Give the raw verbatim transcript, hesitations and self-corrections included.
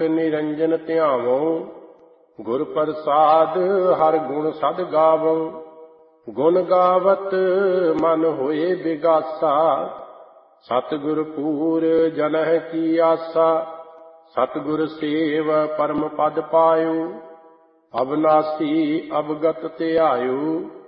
ਨਿਰੰਜਨ ਧਿਆਵੋ। ਗੁਰ ਪ੍ਰਸਾਦ ਹਰ ਗੁਣ ਸਦ ਗਾਵੋ। ਗੁਣ ਗਾਵਤ ਮਨ ਹੋਏ ਬਿਗਾਸਾ। ਸਤਿਗੁਰ ਪੂਰ ਜਨਹਿ ਕੀ ਆਸਾ। ਸਤਿਗੁਰ ਸੇਵ ਪਰਮ ਪਦ ਪਾਇਓ। ਅਬਨਾਸੀ ਅਵਗਤ ਧਿਆਇਓ।